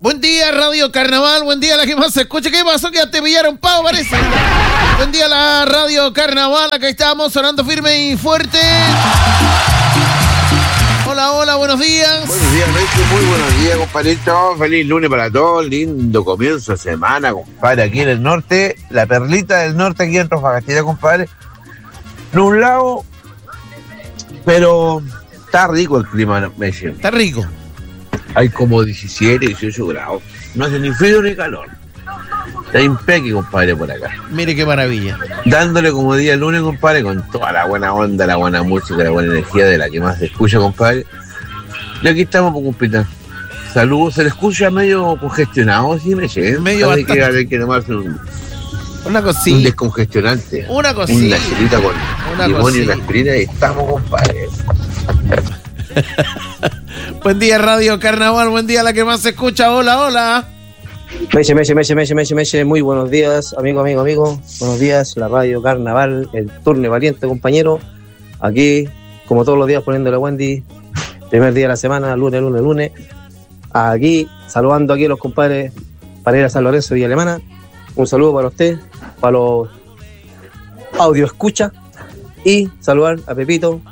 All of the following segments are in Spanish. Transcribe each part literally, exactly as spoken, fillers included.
Buen día, Radio Carnaval. Buen día, la que más se escucha. ¿Qué pasó? Que ya te pillaron, pavo, parece. Buen día, la Radio Carnaval. Acá estamos sonando firme y fuerte. Hola, hola, buenos días. Buenos días, Messi. Muy buenos días, compadrito. Feliz lunes para todos. Lindo comienzo de semana, compadre. Aquí en el norte, la perlita del norte, aquí en Antofagasta, compadre. Nublado, pero está rico el clima, Messi. Está rico. Hay como diecisiete, dieciocho grados. No hace ni frío ni calor. Está impeque, compadre, por acá. Mire qué maravilla. Dándole como día lunes, compadre, con toda la buena onda, la buena música, la buena energía de la que más se escucha, compadre. Y aquí estamos, pues, compita. Saludos, se le escucha medio congestionado, ¿sí, me llegué? Medio hay bastante. que, hay que tomarse un, Una cosita. un descongestionante. Una cosita. Una chelita con Una limón cosita. y una aspirina y estamos, compadre. Buen día, Radio Carnaval. Buen día, la que más se escucha. Hola, hola. Meche, meche, meche, meche, meche, meche, muy buenos días, amigo, amigo, amigo. Buenos días, la Radio Carnaval, el turno valiente, compañero. Aquí, como todos los días, poniéndole a Wendy. Primer día de la semana, lunes, lunes, lunes. Aquí, saludando aquí a los compadres para ir a San Lorenzo y Alemana. Un saludo para usted, para los audio escucha. Y saludar a Pepito,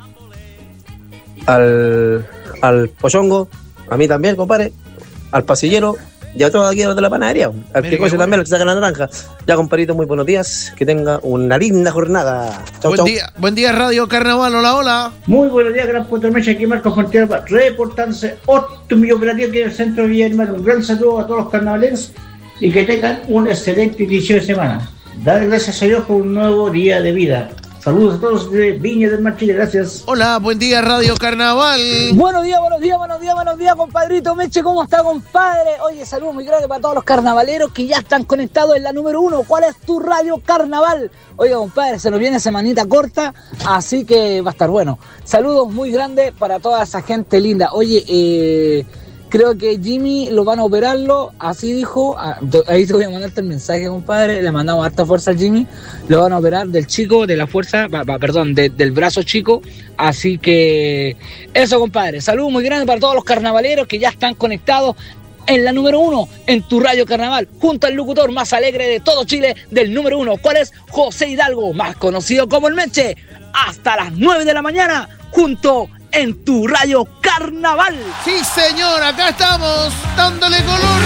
al, al Pochongo, a mí también, compadre, al pasillero. Ya todos aquí a los de la panadería, al Mire que coche qué también, bueno. al que saca la naranja. Ya, compadrito, muy buenos días. Que tenga una linda jornada. Chau, Buen chau. día, buen día, Radio Carnaval. Hola, hola. Muy buenos días, gran Punto Mecha, aquí Marcos Fontero, reportándose óptimo operativo aquí en el centro de Villa del Mar. Un gran saludo a todos los carnavaleros y que tengan un excelente inicio de semana. Dar gracias a Dios por un nuevo día de vida. Saludos a todos de Viña del Mar, Chile, gracias. Hola, buen día, Radio Carnaval. Buenos días, buenos días, buenos días, buenos días, compadrito Meche, ¿cómo está, compadre? Oye, saludos muy grandes para todos los carnavaleros que ya están conectados en la número uno. ¿Cuál es tu Radio Carnaval? Oiga, compadre, se nos viene semanita corta, así que va a estar bueno. Saludos muy grandes para toda esa gente linda. Oye, eh... creo que Jimmy lo van a operarlo, así dijo. Ahí te voy a mandarte el mensaje, compadre. Le mandamos harta fuerza a Jimmy. Lo van a operar del chico, de la fuerza, pa, pa, perdón, de, del brazo chico. Así que eso, compadre. Saludos muy grandes para todos los carnavaleros que ya están conectados en la número uno, en tu Radio Carnaval, junto al locutor más alegre de todo Chile, del número uno. ¿Cuál es? José Hidalgo, más conocido como el Meche. Hasta las nueve de la mañana, junto en tu Radio Carnaval. Sí, señor, acá estamos, dándole color.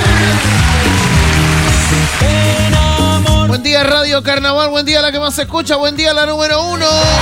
Buen día, Radio Carnaval. Buen día, la que más se escucha. Buen día, la número uno.